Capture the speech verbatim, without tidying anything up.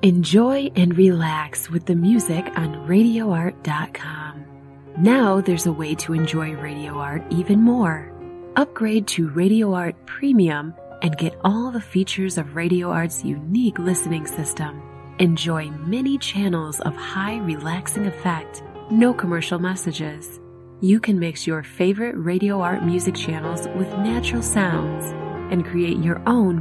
Enjoy and relax with the music on radio art dot com. Now there's a way to enjoy Radio Art even more. Upgrade to Radio Art Premium and get all the features of Radio Art's unique listening system. Enjoy many channels of high relaxing effect, no commercial messages. You can mix your favorite Radio Art music channels with natural sounds and create your own